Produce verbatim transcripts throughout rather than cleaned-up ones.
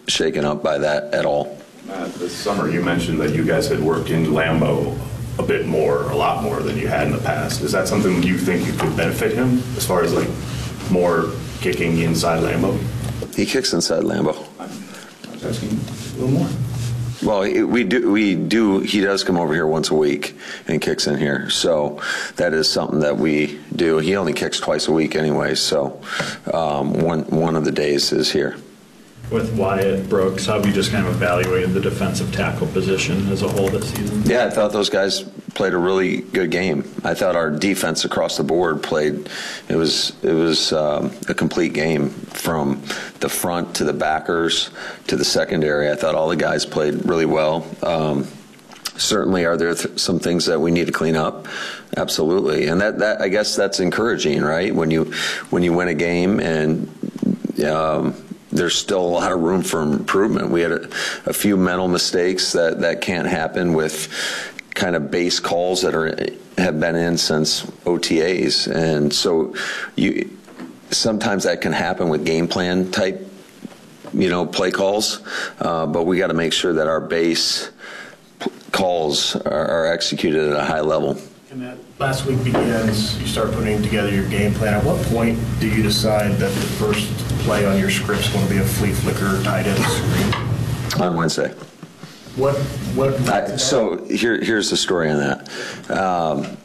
shaken up by that at all. Matt, this summer you mentioned that you guys had worked in Lambeau a bit more, a lot more than you had in the past. Is that something you think you could benefit him as far as like more kicking inside Lambeau? He kicks inside Lambeau. I was asking a little more. Well, we do. We do. He does come over here once a week and kicks in here. So that is something that we do. He only kicks twice a week anyway. So um, one one of the days is here. With Wyatt, Brooks, how have you just kind of evaluated the defensive tackle position as a whole this season? Yeah, I thought those guys played a really good game. I thought our defense across the board played. It was it was um, a complete game from the front to the backers to the secondary. I thought all the guys played really well. Um, certainly, are there th- some things that we need to clean up? Absolutely, and that, that I guess that's encouraging, right? When you when you win a game and. Um, There's still a lot of room for improvement. We had a, a few mental mistakes that, that can't happen with kind of base calls that are have been in since O T As, and so you sometimes that can happen with game plan type, you know, play calls. Uh, but we got to make sure that our base p- calls are, are executed at a high level. And that last week begins, you start putting together your game plan. At what point do you decide that the first play on your script is going to be a flea flicker tight end screen? On Wednesday. What? What? I, so here, here's the story on that. Um,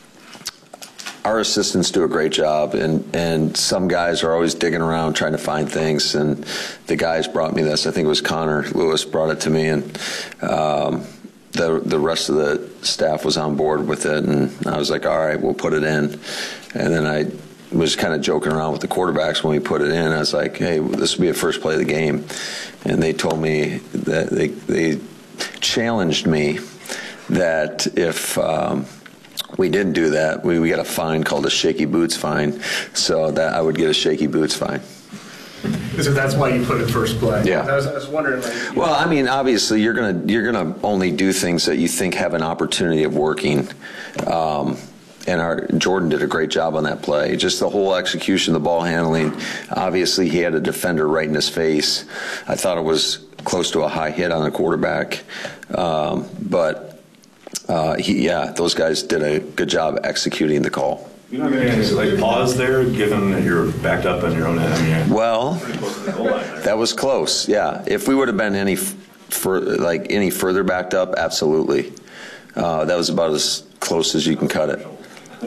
our assistants do a great job, and, and some guys are always digging around trying to find things, and the guys brought me this. I think it was Connor Lewis brought it to me, and um, the the rest of the staff was on board with it, and I was like, all right, we'll put it in. And then I was kind of joking around with the quarterbacks when we put it in. I was like, hey, this will be a first play of the game. And they told me that they, they challenged me that if um, we didn't do that, we, we got a fine called a shaky boots fine, so that I would get a shaky boots fine. So that's why you put it first play. Yeah. I was, I was wondering. Like, well, I mean, obviously, you're gonna you're gonna only do things that you think have an opportunity of working. Um, and our Jordan did a great job on that play. Just the whole execution, the ball handling. Obviously, he had a defender right in his face. I thought it was close to a high hit on the quarterback, um, but uh, he, yeah, those guys did a good job executing the call. You know, any like pause there, given that you're backed up on your own end. I mean, well, pretty close to the goal line there. That was close. Yeah, if we would have been any for like any further backed up, absolutely. Uh, that was about as close as you can cut it.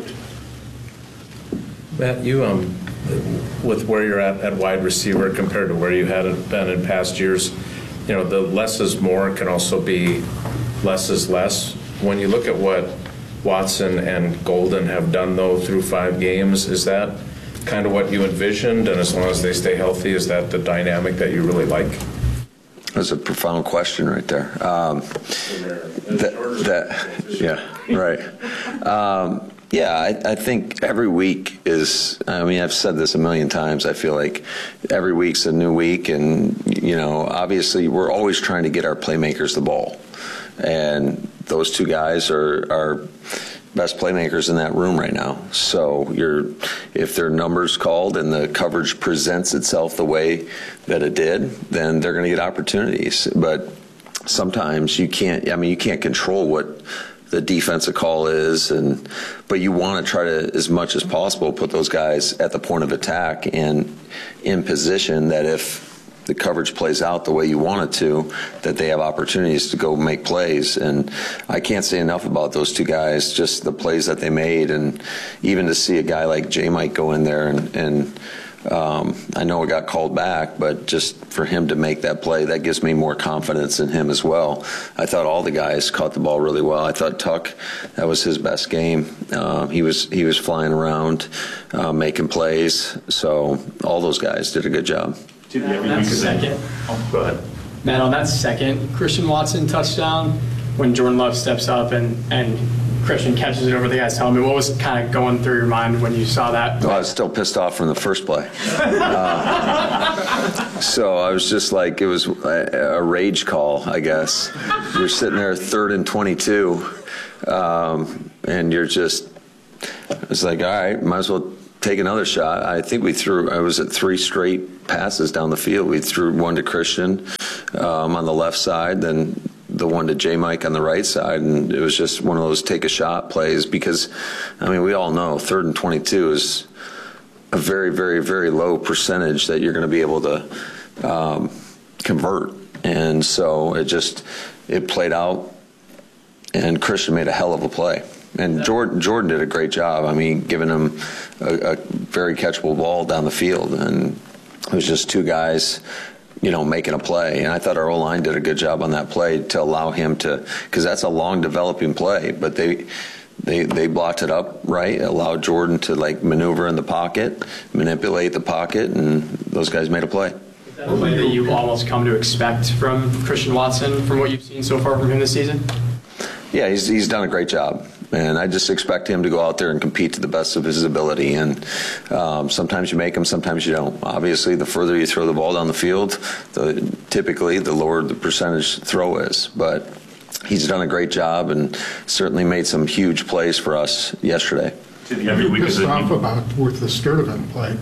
Matt, you um, with where you're at at wide receiver compared to where you had been in past years, you know, the less is more can also be less is less. When you look at what Watson and Golden have done, though, through five games, is that kind of what you envisioned? And as long as they stay healthy, is that the dynamic that you really like? That's a profound question right there. Um, that, that, yeah, right. Um, yeah, I, I think every week is, I mean, I've said this a million times. I feel like every week's a new week. And, you know, obviously we're always trying to get our playmakers the ball. And those two guys are, are best playmakers in that room right now. So you're, if their number's called and the coverage presents itself the way that it did, then they're going to get opportunities. But sometimes you can't, I mean, you can't control what the defensive call is, and but you want to try to, as much as possible, put those guys at the point of attack and in position that if the coverage plays out the way you want it to, that they have opportunities to go make plays. And I can't say enough about those two guys, just the plays that they made, and even to see a guy like J. Mike go in there and, and um, I know it got called back, but just for him to make that play, that gives me more confidence in him as well. I thought all the guys caught the ball really well. I thought Tuck, that was his best game. Uh, he was he was flying around, uh, making plays. So all those guys did a good job. Matt, on that second, Oh, go ahead. Matt, on that second Christian Watson touchdown, when Jordan Love steps up and, and Christian catches it over the guy's helmet, what was kind of going through your mind when you saw that? Well, I was still pissed off from the first play. uh, so I was just like, it was a, a rage call, I guess. You're sitting there third and twenty-two, um, and you're just, it's like, all right, might as well take another shot. I think we threw, I was at three straight passes down the field. We threw one to Christian, um, on the left side, then the one to J Mike on the right side, and it was just one of those take a shot plays because, I mean, we all know third and twenty-two is a very, very, very low percentage that you're going to be able to um, convert, and so it just it played out, and Christian made a hell of a play. And Jordan, Jordan did a great job. I mean, giving him a, a very catchable ball down the field, and it was just two guys, you know, making a play. And I thought our O-line did a good job on that play to allow him to, because that's a long developing play, but they they they blocked it up right, allowed Jordan to like maneuver in the pocket, manipulate the pocket, and those guys made a play. Is that a play that you almost come to expect from Christian Watson from what you've seen so far from him this season? Yeah, he's he's done a great job. And I just expect him to go out there and compete to the best of his ability. And um, sometimes you make them, sometimes you don't. Obviously, the further you throw the ball down the field, the, typically the lower the percentage throw is. But he's done a great job and certainly made some huge plays for us yesterday. Every week is pissed a off about with the Sturdivant play.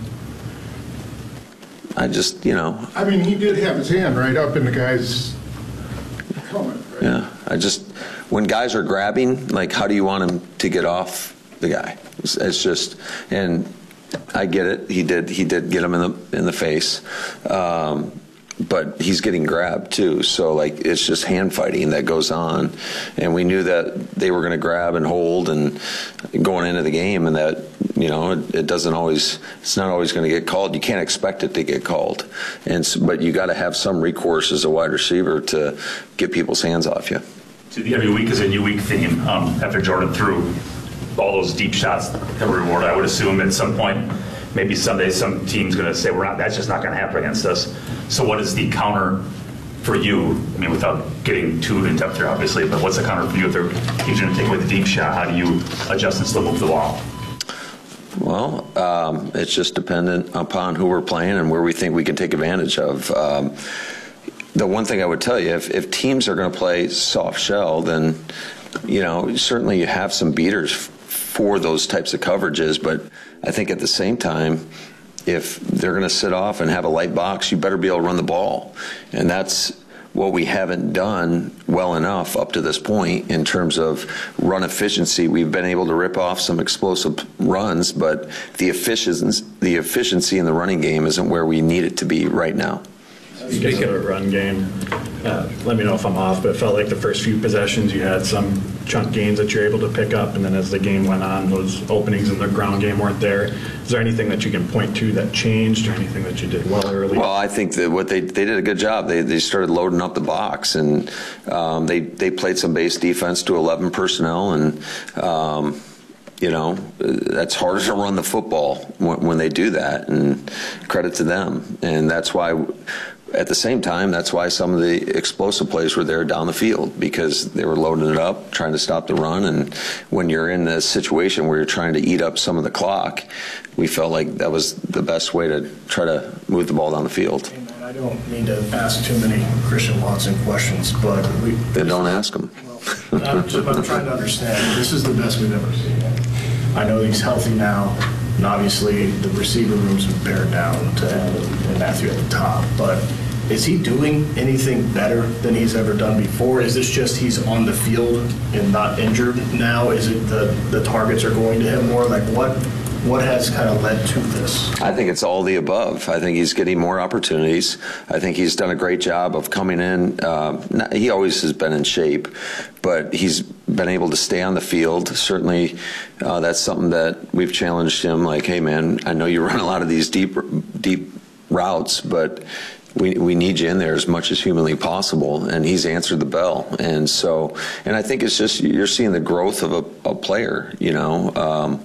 I just, you know, I mean, he did have his hand right up in the guy's helmet. Right? yeah, I just, when guys are grabbing, like, how do you want him to get off the guy? It's, it's just, and I get it. He did, he did get him in the in the face, um, but he's getting grabbed too. So like, it's just hand fighting that goes on, and we knew that they were going to grab and hold and going into the game, and that, you know, it, it doesn't always, it's not always going to get called. You can't expect it to get called, and so, but you got to have some recourse as a wide receiver to get people's hands off you. The every week is a new week theme. Um, after Jordan threw all those deep shots that were rewarded, I would assume at some point, maybe someday, some team's going to say, "We're not. That's just not going to happen against us." So, what is the counter for you? I mean, without getting too in depth here, obviously, but what's the counter for you if they're teams going to take away the deep shot? How do you adjust and still move the ball? Well, um, it's just dependent upon who we're playing and where we think we can take advantage of. Um, The one thing I would tell you, if, if teams are going to play soft shell, then, you know, certainly you have some beaters f- for those types of coverages. But I think at the same time, if they're going to sit off and have a light box, you better be able to run the ball. And that's what we haven't done well enough up to this point in terms of run efficiency. We've been able to rip off some explosive runs, but the efficiency, the efficiency in the running game isn't where we need it to be right now. Speaking of a run game, uh, let me know if I'm off, but it felt like the first few possessions you had some chunk gains that you're able to pick up, and then as the game went on, those openings in the ground game weren't there. Is there anything that you can point to that changed, or anything that you did well early? Well, I think that what they they did a good job. They they started loading up the box, and um, they they played some base defense to eleven personnel, and um, you know, that's harder to run the football when, when they do that, and credit to them. And that's why, at the same time, that's why some of the explosive plays were there down the field, because they were loading it up, trying to stop the run. And when you're in a situation where you're trying to eat up some of the clock, we felt like that was the best way to try to move the ball down the field. I don't mean to ask too many Christian Watson questions, but we... Then don't ask them. Well, I'm, just, I'm trying to understand. This is the best we've ever seen. I know he's healthy now, and obviously the receiver room's bared down to and Matthew at the top, but is he doing anything better than he's ever done before? Is this just he's on the field and not injured now? Is it the, the targets are going to him more? Like what what has kind of led to this? I think it's all the above. I think he's getting more opportunities. I think he's done a great job of coming in. Uh, not, he always has been in shape, but he's been able to stay on the field. Certainly, uh, that's something that we've challenged him. Like, hey, man, I know you run a lot of these deep, deep routes, but we we need you in there as much as humanly possible. And he's answered the bell. And so, and I think it's just you're seeing the growth of a, a player. You know. Um,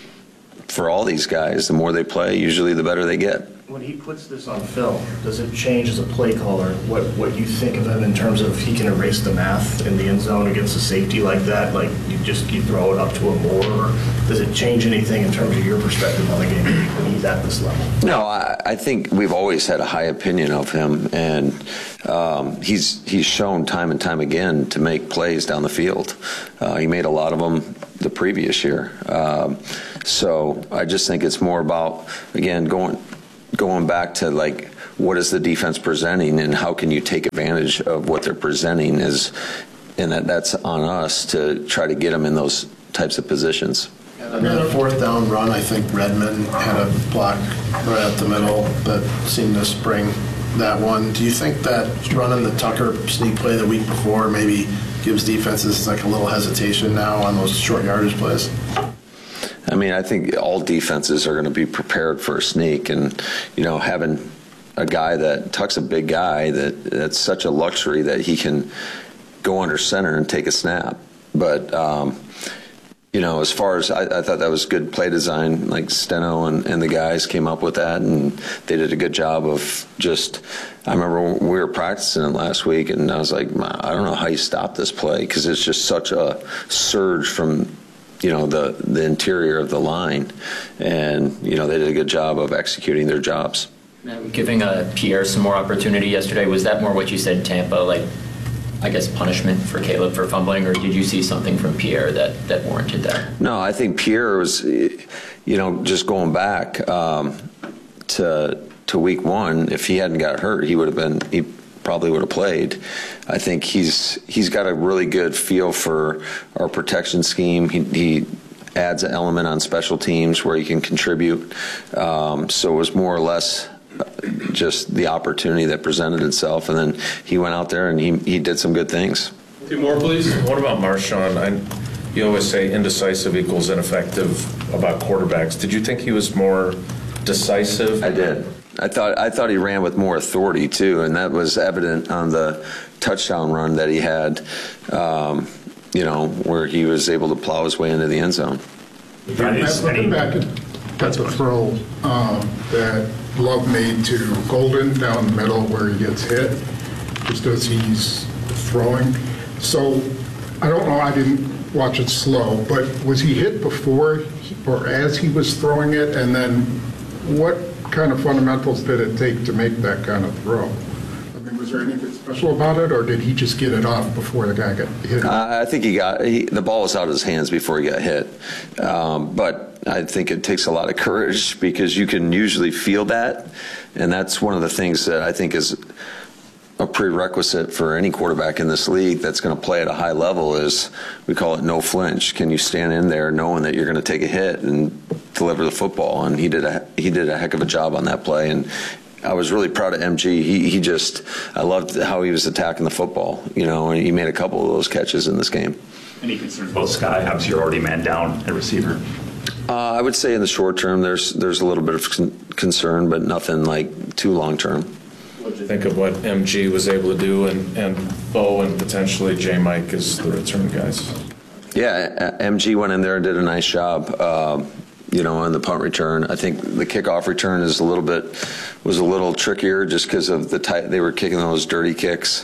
For all these guys, the more they play, usually the better they get. When he puts this on film, does it change as a play caller what, what you think of him in terms of he can erase the math in the end zone against a safety like that? Like you just you throw it up to him more, or does it change anything in terms of your perspective on the game when he's at this level? No, I, I think we've always had a high opinion of him, and um, he's he's shown time and time again to make plays down the field. Uh, he made a lot of them the previous year. Um, so I just think it's more about, again, going going back to like what is the defense presenting and how can you take advantage of what they're presenting is, and that, that's on us to try to get them in those types of positions. And then the fourth down run, I think Redmond had a block right up the middle that seemed to spring that one. Do you think that running the Tucker sneak play the week before maybe gives defenses like a little hesitation now on those short yardage plays? I mean, I think all defenses are going to be prepared for a sneak, and you know, having a guy that Tuck's a big guy that that's such a luxury that he can go under center and take a snap. But um, you know, as far as I, I thought that was good play design, like Steno and, and the guys came up with that, and they did a good job of just. I remember when we were practicing it last week, and I was like, I don't know how you stop this play because it's just such a surge from, you know, the the interior of the line, and you know they did a good job of executing their jobs. Giving uh, Pierre some more opportunity yesterday, was that more what you said, Tampa, like, I guess, punishment for Caleb for fumbling, or did you see something from Pierre that, that warranted that? No, I think Pierre was, you know, just going back um, to to week one, if he hadn't got hurt, he would have been, he probably would have played. I think he's he's got a really good feel for our protection scheme. He, he adds an element on special teams where he can contribute. Um, so it was more or less just the opportunity that presented itself, and then he went out there and he, he did some good things. Two more, please. What about Marshawn? I, you always say indecisive equals ineffective about quarterbacks. Did you think he was more decisive? I did. I thought I thought he ran with more authority too, and that was evident on the touchdown run that he had. Um, you know, where he was able to plow his way into the end zone. That is any- Looking back at, at the throw um, that Love made to Golden down the middle where he gets hit, just as he's throwing. So I don't know, I didn't watch it slow, but was he hit before he, or as he was throwing it? And then what kind of fundamentals did it take to make that kind of throw? I mean, was there anything special about it, or did he just get it off before the guy got hit? I think he got he, the ball was out of his hands before he got hit, um, but I think it takes a lot of courage because you can usually feel that, and that's one of the things that I think is a prerequisite for any quarterback in this league that's going to play at a high level is we call it no flinch. Can you stand in there knowing that you're going to take a hit and deliver the football? And he did a he did a heck of a job on that play, and I was really proud of M G. He he just I loved how he was attacking the football. You know, and he made a couple of those catches in this game. Any concerns about Sky? Obviously, you're already man down at receiver. Uh, I would say in the short term, there's there's a little bit of con- concern, but nothing like too long term. What did you think of what M G was able to do, and, and Bo and potentially J. Mike as the return guys? Yeah, M G went in there and did a nice job. Um, you know, on the punt return, I think the kickoff return is a little bit was a little trickier just because of the tight. They were kicking those dirty kicks,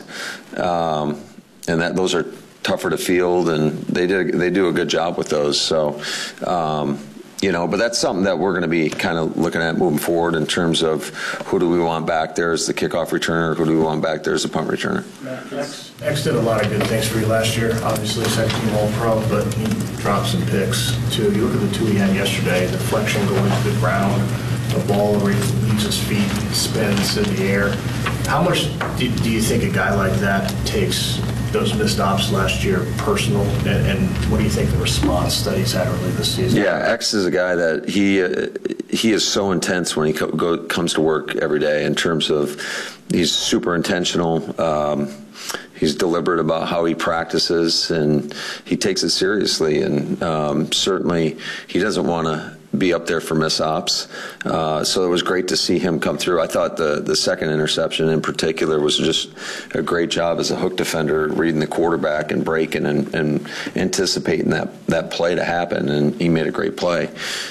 um, and that those are tougher to field, and they did they do a good job with those. So, um, you know, but that's something that we're going to be kind of looking at moving forward in terms of who do we want back there as the kickoff returner, who do we want back there as the punt returner. X, X did a lot of good things for you last year. Obviously, second team All-Pro, but he dropped some picks too. You look at the two he had yesterday: deflection going to the ground, the ball leaves his feet, spins in the air. How much do, do you think a guy like that takes those missed ops last year personal, and, and what do you think the response that he's had early this season? Yeah, X is a guy that he uh, he is so intense when he co- go, comes to work every day in terms of he's super intentional. Um, he's deliberate about how he practices, and he takes it seriously. And um, certainly, he doesn't want to be up there for miss ops. Uh, so it was great to see him come through. I thought the, the second interception in particular was just a great job as a hook defender, reading the quarterback and breaking and, and anticipating that, that play to happen. And he made a great play.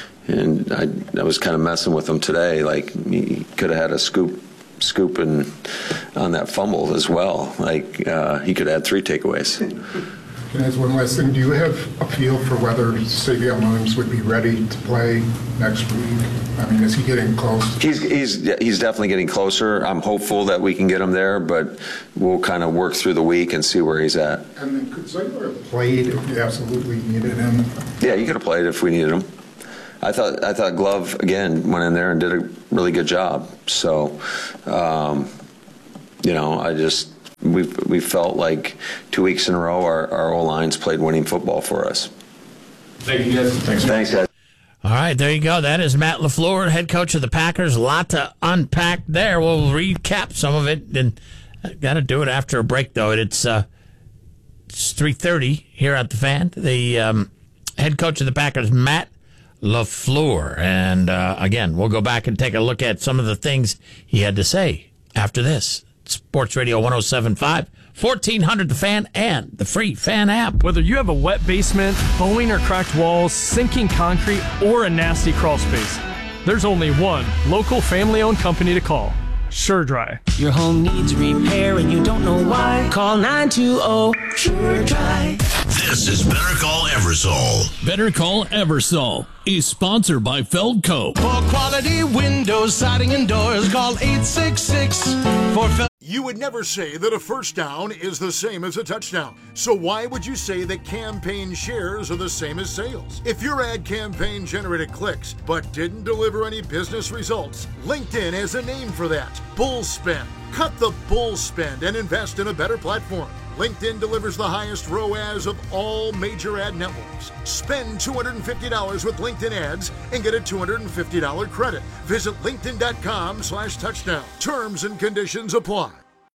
And I, I was kind of messing with him today. Like, he could have had a scoop scoop and on that fumble as well. Like, uh, he could have had three takeaways. And as one last thing, do you have a feel for whether Savion Williams would be ready to play next week? I mean, is he getting close? He's he's he's definitely getting closer. I'm hopeful that we can get him there, but we'll kind of work through the week and see where he's at. And then could Ziegler have played if you absolutely needed him? Yeah, he could have played if we needed him. I thought I thought Glove again went in there and did a really good job. So, um, you know, I just we we felt like two weeks in a row our our O-lines played winning football for us. Thank you, guys. Thanks. Thanks, guys. All right, there you go. That is Matt LaFleur, head coach of the Packers. A lot to unpack there. We'll recap some of it, and got to do it after a break, though. It's uh, it's three thirty here at the Fan. The um, head coach of the Packers, Matt LaFleur. And uh, again, we'll go back and take a look at some of the things he had to say after this. Sports Radio one oh seven point five, fourteen hundred The Fan, and the free Fan app. Whether you have a wet basement, bowing or cracked walls, sinking concrete, or a nasty crawl space, there's only one local family-owned company to call. SureDry. Your home needs repair and you don't know why? Call nine two zero SureDry. This is Better Call Eversole. Better Call Eversole is sponsored by Feldco. For quality windows, siding, and doors, call eight six six for Feldco. You would never say that a first down is the same as a touchdown. So why would you say that campaign shares are the same as sales? If your ad campaign generated clicks but didn't deliver any business results, LinkedIn has a name for that. Bull spend. Cut the bull spend and invest in a better platform. LinkedIn delivers the highest R O A S of all major ad networks. Spend two hundred fifty dollars with LinkedIn ads and get a two hundred fifty dollars credit. Visit linkedin.com slash touchdown. Terms and conditions apply.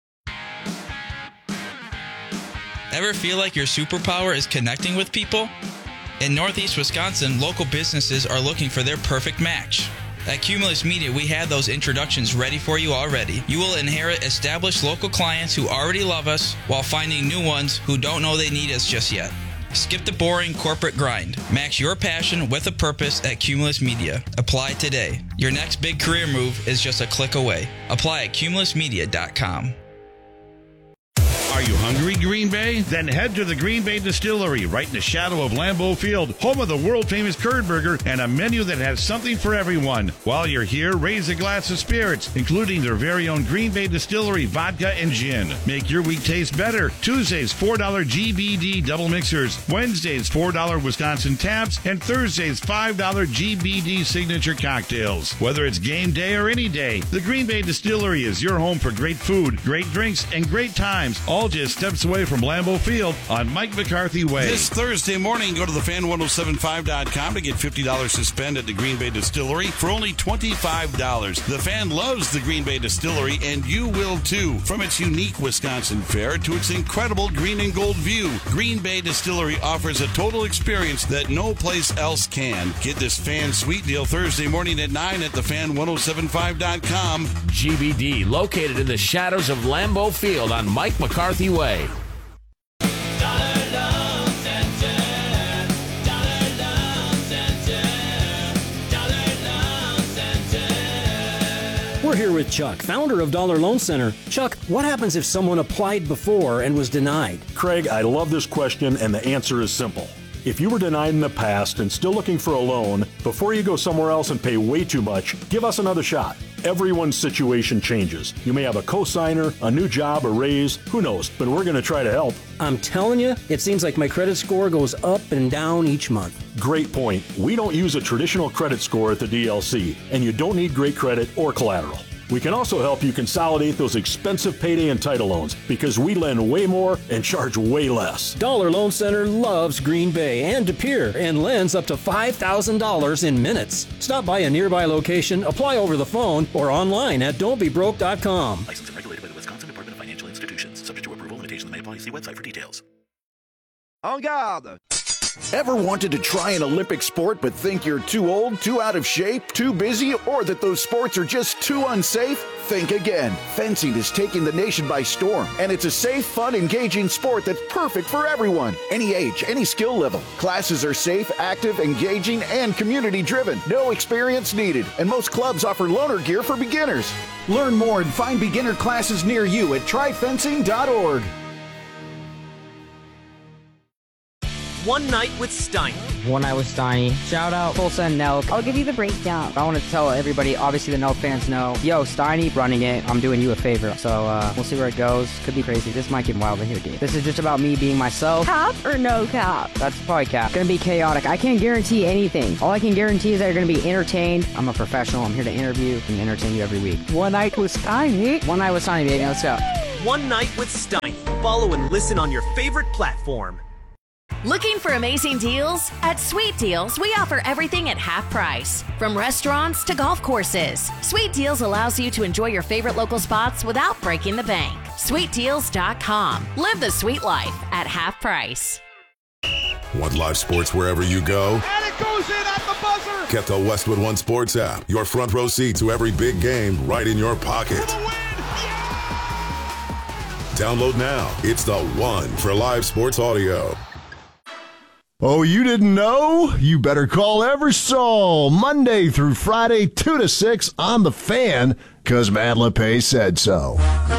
Ever feel like your superpower is connecting with people? In Northeast Wisconsin, local businesses are looking for their perfect match. At Cumulus Media, we have those introductions ready for you already. You will inherit established local clients who already love us while finding new ones who don't know they need us just yet. Skip the boring corporate grind. Match your passion with a purpose at Cumulus Media. Apply today. Your next big career move is just a click away. Apply at cumulus media dot com. Are you hungry, Green Bay? Then head to the Green Bay Distillery, right in the shadow of Lambeau Field, home of the world-famous curd burger and a menu that has something for everyone. While you're here, raise a glass of spirits, including their very own Green Bay Distillery vodka and gin. Make your week taste better. Tuesdays, four dollar G B D double mixers. Wednesdays, four dollar Wisconsin taps. And Thursdays, five dollar G B D signature cocktails. Whether it's game day or any day, the Green Bay Distillery is your home for great food, great drinks, and great times, all just steps away from Lambeau Field on Mike McCarthy Way. This Thursday morning, go to the fan ten seventy-five dot com to get fifty dollars to spend at the Green Bay Distillery for only twenty-five dollars. The Fan loves the Green Bay Distillery, and you will too. From its unique Wisconsin fare to its incredible green and gold view, Green Bay Distillery offers a total experience that no place else can. Get this Fan sweet deal Thursday morning at nine at the fan ten seventy-five dot com. G B D, located in the shadows of Lambeau Field on Mike McCarthy Way. We're here with Chuck, founder of Dollar Loan Center. Chuck, what happens if someone applied before and was denied? Craig, I love this question, and the answer is simple. If you were denied in the past and still looking for a loan, before you go somewhere else and pay way too much, give us another shot. Everyone's situation changes. You may have a cosigner, a new job, a raise, who knows, but we're going to try to help. I'm telling you, it seems like my credit score goes up and down each month. Great point. We don't use a traditional credit score at the D L C, and you don't need great credit or collateral. We can also help you consolidate those expensive payday and title loans because we lend way more and charge way less. Dollar Loan Center loves Green Bay and De Pere and lends up to five thousand dollars in minutes. Stop by a nearby location, apply over the phone, or online at don't be broke dot com. Licensed and regulated by the Wisconsin Department of Financial Institutions. Subject to approval, limitations may apply. See website for details. En garde! Ever wanted to try an Olympic sport but think you're too old, too out of shape, too busy, or that those sports are just too unsafe? Think again. Fencing is taking the nation by storm, and it's a safe, fun, engaging sport that's perfect for everyone. Any age, any skill level. Classes are safe, active, engaging, and community-driven. No experience needed, and most clubs offer loaner gear for beginners. Learn more and find beginner classes near you at try fencing dot org. One Night with Steiner, One Night with Steiny. Shout out Tulsa and Nelk. I'll give you the breakdown. I want to tell everybody, obviously the Nelk fans know, yo, Steiny running it. I'm doing you a favor. So uh, we'll see where it goes. Could be crazy. This might get wild in here, dude. This is just about me being myself. Cap or no cap? That's probably cap. Gonna be chaotic. I can't guarantee anything. All I can guarantee is that you're gonna be entertained. I'm a professional. I'm here to interview and entertain you every week. One Night with Steiny. One Night with Steiny, baby. Let's go. One Night with Steiny. Follow and listen on your favorite platform. Looking for amazing deals? At Sweet Deals, we offer everything at half price. From restaurants to golf courses, Sweet Deals allows you to enjoy your favorite local spots without breaking the bank. sweet deals dot com. Live the sweet life at half price. Want live sports wherever you go? And it goes in at the buzzer! Get the Westwood One Sports app. Your front row seat to every big game right in your pocket. Download now. It's the one for live sports audio. Oh, you didn't know? You better call Eversole Monday through Friday, two to six on The Fan, because Matt LePay said so.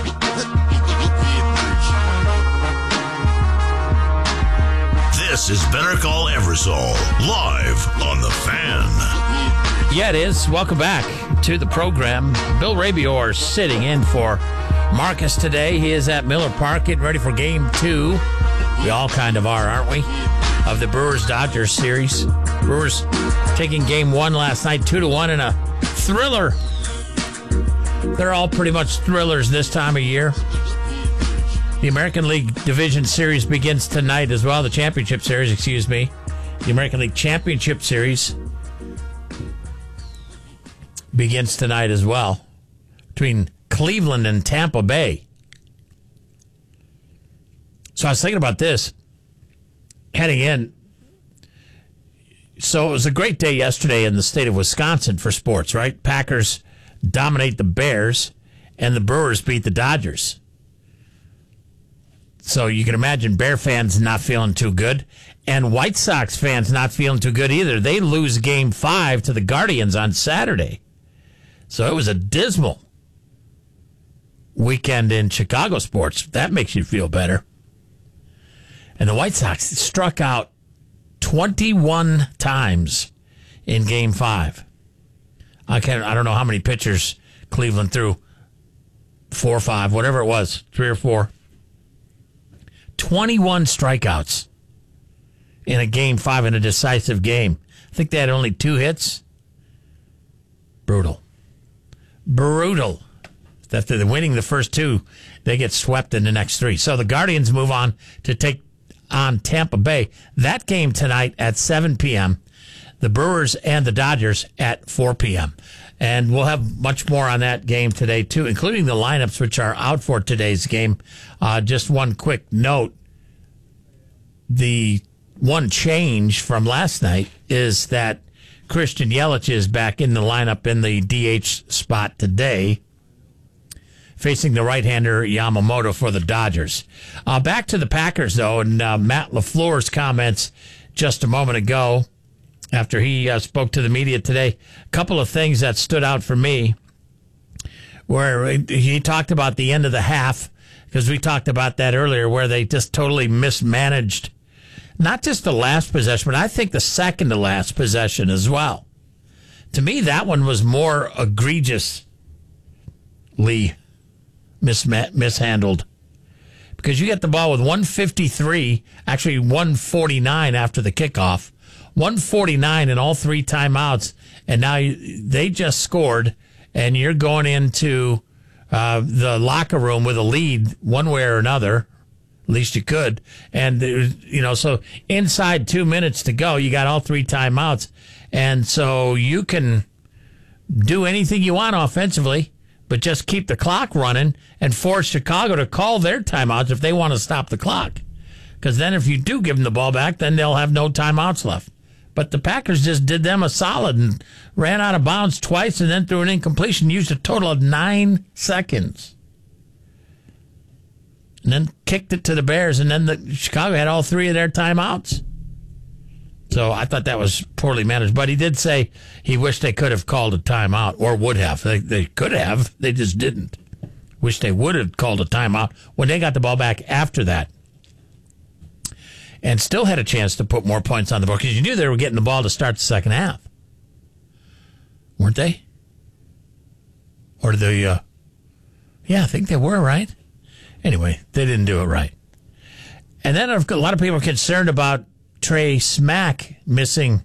This is Better Call Eversole, live on The Fan. Yeah, it is. Welcome back to the program. Bill Rabior sitting in for Marcus today. He is at Miller Park getting ready for game two. We all kind of are, aren't we? Of the Brewers-Dodgers series. Brewers taking game one last night, two to one in a thriller. They're all pretty much thrillers this time of year. The American League Division Series begins tonight as well. The Championship Series, excuse me. The American League Championship Series begins tonight as well between Cleveland and Tampa Bay. So I was thinking about this heading in. So it was a great day yesterday in the state of Wisconsin for sports, right? Packers dominate the Bears, and the Brewers beat the Dodgers. So you can imagine Bear fans not feeling too good, and White Sox fans not feeling too good either. They lose game five to the Guardians on Saturday. So it was a dismal weekend in Chicago sports. That makes you feel better. And the White Sox struck out twenty-one times in Game Five. I can't. I don't know how many pitchers Cleveland threw. Four or five, whatever it was, three or four. Twenty-one strikeouts in a Game Five in a decisive game. I think they had only two hits. Brutal, brutal. After they're winning the first two, they get swept in the next three. So the Guardians move on to take on Tampa Bay. That game tonight at seven p.m. The Brewers and the Dodgers at four p.m. And we'll have much more on that game today, too, including the lineups which are out for today's game. Uh, just one quick note. The one change from last night is that Christian Yelich is back in the lineup in the D H spot today, facing the right-hander Yamamoto for the Dodgers. Uh, back to the Packers, though, and uh, Matt LaFleur's comments just a moment ago after he uh, spoke to the media today. A couple of things that stood out for me where he talked about the end of the half, because we talked about that earlier, where they just totally mismanaged not just the last possession, but I think the second to last possession as well. To me, that one was more egregiously Misma- mishandled, because you get the ball with one fifty-three, actually one forty-nine after the kickoff, one forty-nine in all three timeouts, and now you, they just scored, and you're going into uh, the locker room with a lead one way or another. At least you could. And, you know, so inside two minutes to go, you got all three timeouts, and so you can do anything you want offensively, but just keep the clock running and force Chicago to call their timeouts if they want to stop the clock. Because then if you do give them the ball back, then they'll have no timeouts left. But the Packers just did them a solid and ran out of bounds twice and then threw an incompletion, used a total of nine seconds. And then kicked it to the Bears, and then the Chicago had all three of their timeouts. So I thought that was poorly managed. But he did say he wished they could have called a timeout, or would have. They, they could have. They just didn't. Wish they would have called a timeout when they got the ball back after that. and still had a chance to put more points on the board because you knew they were getting the ball to start the second half. Weren't they? Or did they, uh, yeah, I think they were, right? Anyway, they didn't do it right. And then a lot of people are concerned about Trey Smack missing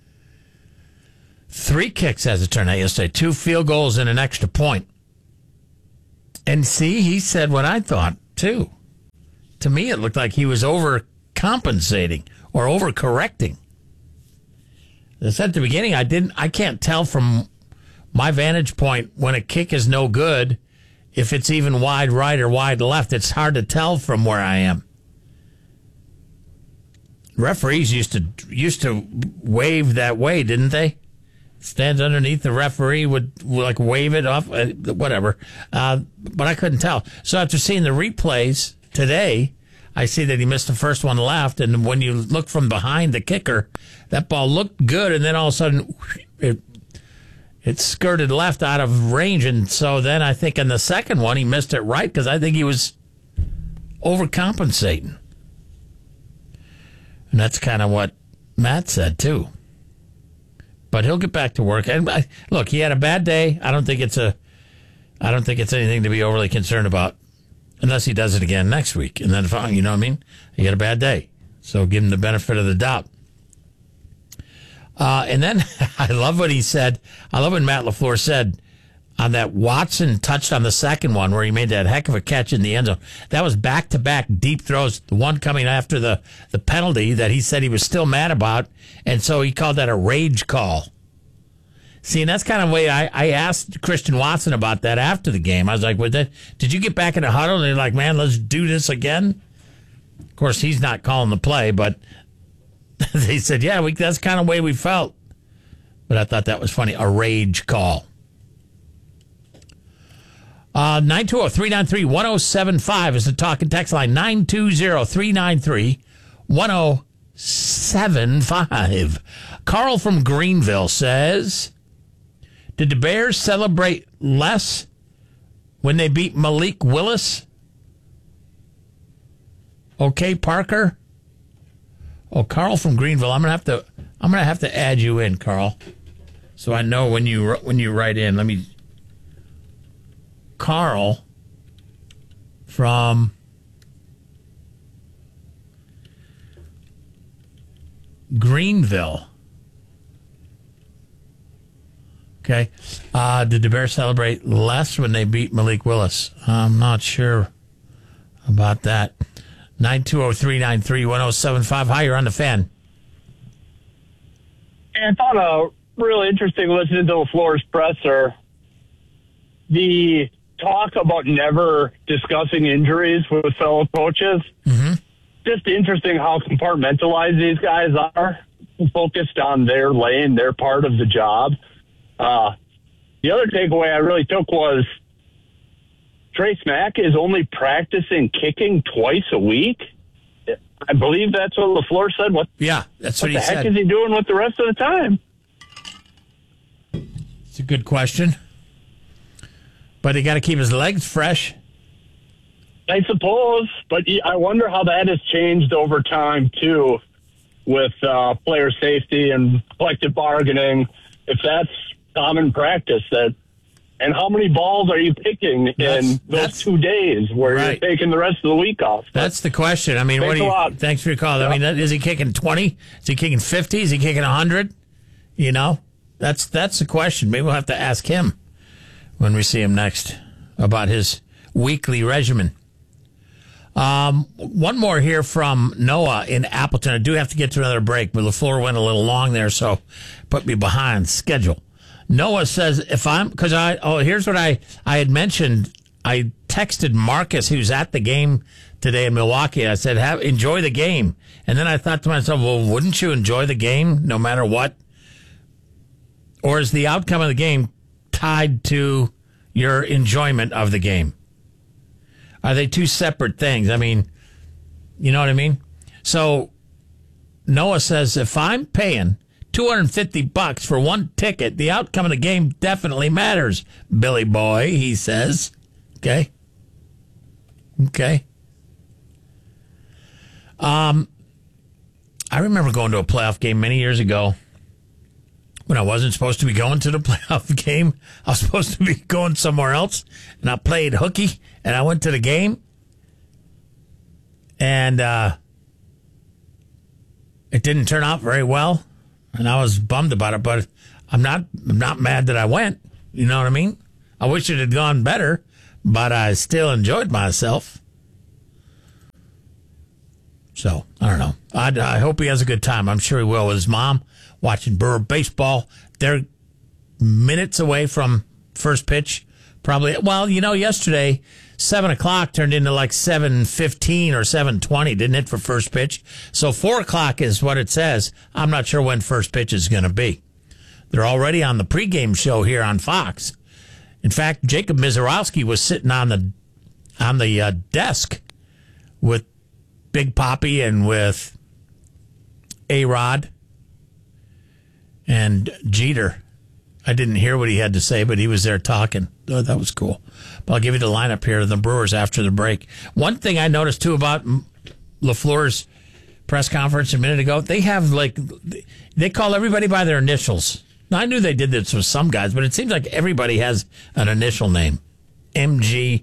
three kicks as it turned out yesterday, two field goals and an extra point. And see, he said what I thought, too. To me, it looked like he was overcompensating or overcorrecting. As I said at the beginning, I didn't. I can't tell from my vantage point when a kick is no good if it's even wide right or wide left. It's hard to tell from where I am. Referees used to used to wave that way, didn't they? Stands underneath the referee would, would like wave it off, uh, whatever. Uh, but I couldn't tell. So after seeing the replays today, I see that he missed the first one left, and when you look from behind the kicker, that ball looked good, and then all of a sudden it it skirted left out of range, and so then I think in the second one he missed it right because I think he was overcompensating. And that's kind of what Matt said, too. But he'll get back to work. And I, look, he had a bad day. I don't think it's a, I don't think it's anything to be overly concerned about, unless he does it again next week. And then, fine, you know what I mean? He had a bad day, so give him the benefit of the doubt. Uh, and then I love what he said. I love what Matt LaFleur said on that Watson touched on the second one where he made that heck of a catch in the end zone. That was back-to-back deep throws, the one coming after the, the penalty that he said he was still mad about, and so he called that a rage call. See, and that's kind of the way I, I asked Christian Watson about that after the game. I was like, well, that, did you get back in the huddle? And they're like, man, let's do this again? Of course, he's not calling the play, but they said, yeah, we, that's kind of the way we felt. But I thought that was funny, a rage call. Uh, nine two zero, three nine three, one zero seven five is the talk and text line. nine two zero, three nine three, one zero seven five. Carl from Greenville says, did the Bears celebrate less when they beat Malik Willis? Okay, Parker? Oh, Carl from Greenville. I'm gonna have to. I'm gonna have to add you in, Carl, so I know when you when you write in. Let me. Carl from Greenville. Okay. Uh, did the Bears celebrate less when they beat Malik Willis? I'm not sure about that. nine two zero, three nine three, one zero seven five. Hi, you're on the Fan. I thought uh, really interesting listening to LaFleur's presser. The talk about never discussing injuries with fellow coaches. Mm-hmm. Just interesting how compartmentalized these guys are, focused on their lane, their part of the job. Uh, the other takeaway I really took was Trey Smack is only practicing kicking twice a week. I believe that's what LaFleur said. What? Yeah, that's what, what he the heck said. is he doing with the rest of the time? It's a good question. But he got to keep his legs fresh. I suppose, but I wonder how that has changed over time, too, with uh, player safety and collective bargaining, if that's common practice. That, and how many balls are you picking that's, in those two days where right. you're taking the rest of the week off? But that's the question. I mean, what do you, lot. Thanks for your call. Yeah. I mean, is he kicking twenty? Is he kicking fifty? Is he kicking one hundred? You know, that's that's the question. Maybe we'll have to ask him when we see him next about his weekly regimen. Um, one more here from Noah in Appleton. I do have to get to another break, but LaFleur went a little long there, so put me behind schedule. Noah says, if I'm, because I, oh, here's what I, I had mentioned. I texted Marcus, who's at the game today in Milwaukee. I said, have, enjoy the game. And then I thought to myself, well, wouldn't you enjoy the game no matter what? Or is the outcome of the game tied to your enjoyment of the game? Are they two separate things? I mean, you know what I mean? So Noah says, if I'm paying two hundred fifty bucks for one ticket, the outcome of the game definitely matters, Billy boy, he says. Okay. Okay. Um, I remember going to a playoff game many years ago when I wasn't supposed to be going to the playoff game. I was supposed to be going somewhere else, and I played hooky, and I went to the game, and uh, it didn't turn out very well, and I was bummed about it, but I'm not, I'm not mad that I went. You know what I mean? I wish it had gone better, but I still enjoyed myself. So, I don't know. I, I hope he has a good time. I'm sure he will with his mom watching Brewer baseball. They're minutes away from first pitch. Probably. Well, you know, yesterday, seven o'clock turned into like seven fifteen or seven twenty, didn't it, for first pitch? So four o'clock is what it says. I'm not sure when first pitch is going to be. They're already on the pregame show here on Fox. In fact, Jacob Mizorowski was sitting on the on the uh, desk with Big Papi and with A-Rod and Jeter. I didn't hear what he had to say, but he was there talking. Oh, that was cool. But I'll give you the lineup here of the Brewers after the break. One thing I noticed, too, about LaFleur's press conference a minute ago, they have, like, they call everybody by their initials. Now, I knew they did this with some guys, but it seems like everybody has an initial name. M G.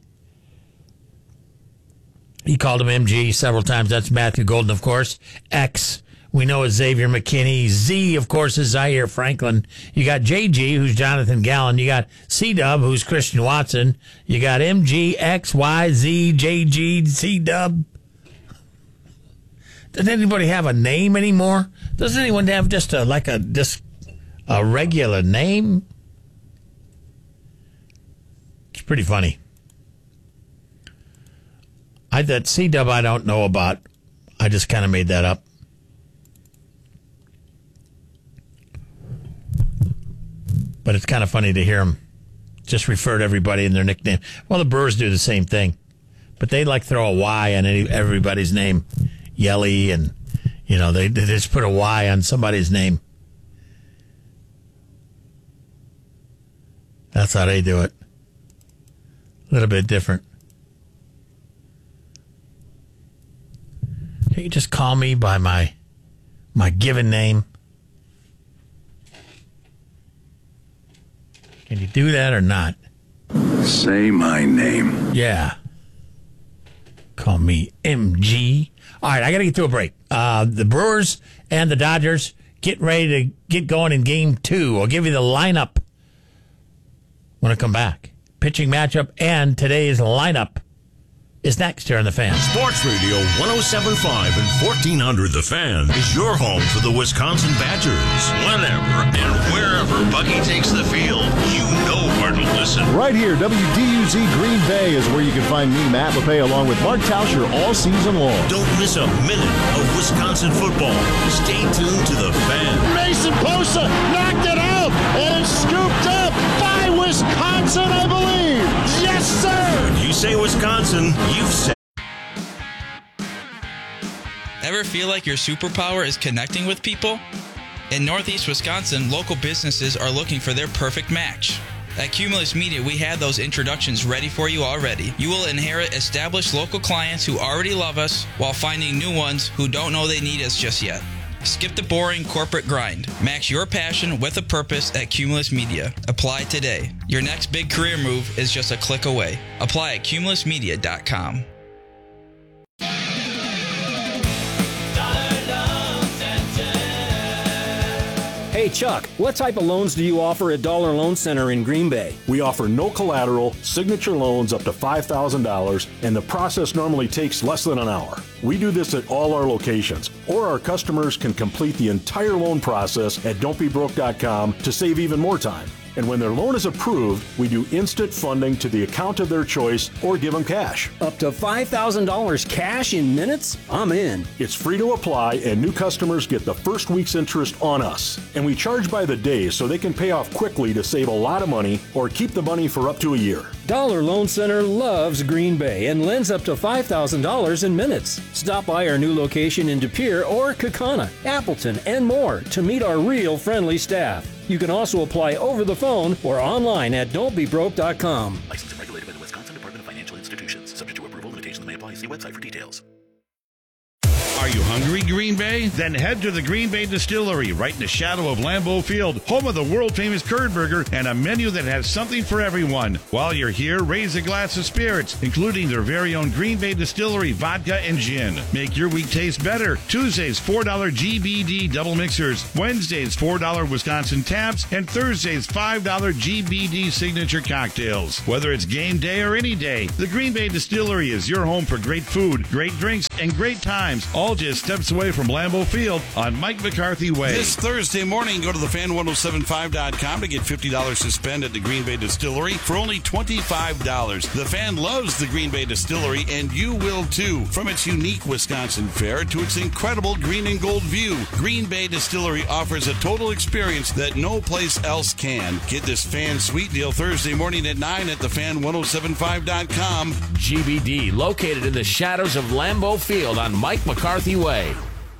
He called him M G several times. That's Matthew Golden, of course. X, we know is Xavier McKinney. Z, of course, is Zaire Franklin. You got J G, who's Jonathan Gallen. You got C-Dub, who's Christian Watson. You got M G, X, Y, Z, J G, C-Dub. Does anybody have a name anymore? Does anyone have just a, like a, just a regular name? It's pretty funny. I, that C-Dub I don't know about. I just kind of made that up. But it's kind of funny to hear him just refer to everybody in their nickname. Well, the Brewers do the same thing. But they like throw a Y on any, everybody's name. Yelly and, you know, they, they just put a Y on somebody's name. That's how they do it. A little bit different. Can you just call me by my my given name? Can you do that or not? Say my name. Yeah. Call me M G. All right, I got to get to a break. Uh, the Brewers and the Dodgers getting ready to get going in game two. I'll give you the lineup when I come back. Pitching matchup and today's lineup is next here on The Fan. Sports Radio one oh seven point five and fourteen hundred The Fan is your home for the Wisconsin Badgers. Whenever and wherever Bucky takes the field, you know where to listen. Right here, W D U Z Green Bay is where you can find me, Matt LePay, along with Mark Tauscher all season long. Don't miss a minute of Wisconsin football. Stay tuned to The Fan. Mason Posa knocked it out, and it's scooped up by Wisconsin, I believe. Yes, sir. When you say Wisconsin, you've said. Ever feel like your superpower is connecting with people? In Northeast Wisconsin, local businesses are looking for their perfect match. At Cumulus Media, we had those introductions ready for you already. You will inherit established local clients who already love us while finding new ones who don't know they need us just yet. Skip the boring corporate grind. Match your passion with a purpose at Cumulus Media. Apply today. Your next big career move is just a click away. Apply at cumulus media dot com. Hey, Chuck, what type of loans do you offer at Dollar Loan Center in Green Bay? We offer no collateral, signature loans up to five thousand dollars, and the process normally takes less than an hour. We do this at all our locations, or our customers can complete the entire loan process at don't be broke dot com to save even more time. And when their loan is approved, we do instant funding to the account of their choice or give them cash. Up to five thousand dollars cash in minutes? I'm in. It's free to apply, and new customers get the first week's interest on us. And we charge by the day so they can pay off quickly to save a lot of money or keep the money for up to a year. Dollar Loan Center loves Green Bay and lends up to five thousand dollars in minutes. Stop by our new location in De Pere or Kaukauna, Appleton, and more to meet our real friendly staff. You can also apply over the phone or online at don't be broke dot com. Licensed and regulated by the Wisconsin Department of Financial Institutions. Subject to approval, limitations may apply. See website for details. Are Are you hungry, Green Bay? Then head to the Green Bay Distillery, right in the shadow of Lambeau Field, home of the world-famous curd burger and a menu that has something for everyone. While you're here, raise a glass of spirits, including their very own Green Bay Distillery vodka and gin. Make your week taste better. Tuesdays, four dollar G B D double mixers. Wednesdays, four dollar Wisconsin taps. And Thursdays, five dollar G B D signature cocktails. Whether it's game day or any day, the Green Bay Distillery is your home for great food, great drinks, and great times, all just steps away from Lambeau Field on Mike McCarthy Way. This Thursday morning, go to the fan ten seventy-five dot com to get fifty dollars to spend at the Green Bay Distillery for only twenty-five dollars. The Fan loves the Green Bay Distillery, and you will too. From its unique Wisconsin fare to its incredible green and gold view, Green Bay Distillery offers a total experience that no place else can. Get this Fan Sweet Deal Thursday morning at nine at the fan ten seventy-five dot com. G B D, located in the shadows of Lambeau Field on Mike McCarthy Way.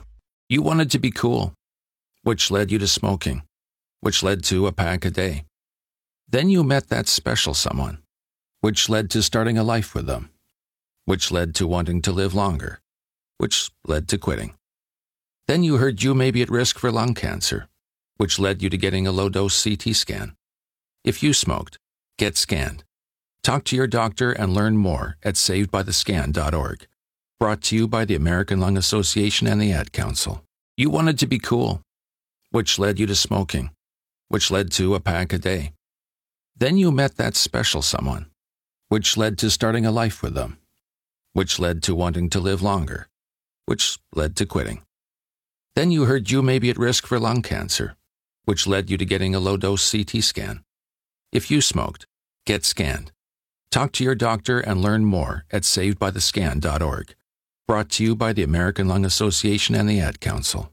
You wanted to be cool, which led you to smoking, which led to a pack a day. Then you met that special someone, which led to starting a life with them, which led to wanting to live longer, which led to quitting. Then you heard you may be at risk for lung cancer, which led you to getting a low-dose C T scan. If you smoked, get scanned. Talk to your doctor and learn more at saved by the scan dot org. Brought to you by the American Lung Association and the Ad Council. You wanted to be cool, which led you to smoking, which led to a pack a day. Then you met that special someone, which led to starting a life with them, which led to wanting to live longer, which led to quitting. Then you heard you may be at risk for lung cancer, which led you to getting a low-dose C T scan. If you smoked, get scanned. Talk to your doctor and learn more at saved by the scan dot org. Brought to you by the American Lung Association and the Ad Council.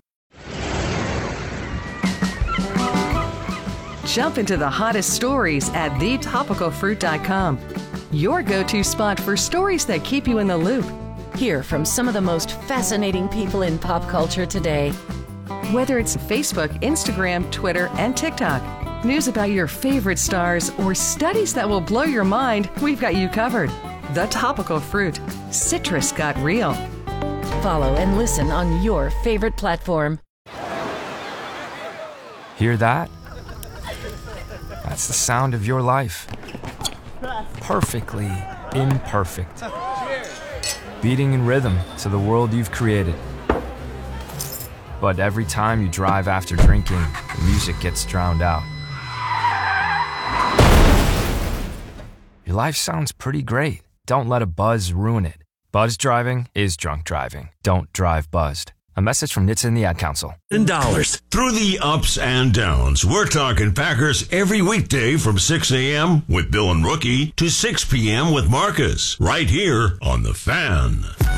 Jump into the hottest stories at the topical fruit dot com. Your go-to spot for stories that keep you in the loop. Hear from some of the most fascinating people in pop culture today. Whether it's Facebook, Instagram, Twitter, and TikTok, news about your favorite stars, or studies that will blow your mind, we've got you covered. The Topical Fruit. Citrus got real. Follow and listen on your favorite platform. Hear that? That's the sound of your life. Perfectly imperfect. Beating in rhythm to the world you've created. But every time you drive after drinking, the music gets drowned out. Your life sounds pretty great. Don't let a buzz ruin it. Buzz driving is drunk driving. Don't drive buzzed. A message from N H T S A and the Ad Council. Dollars. Through the ups and downs, we're talking Packers every weekday from six a.m. with Bill and Rookie to six p.m. with Marcus, right here on The Fan.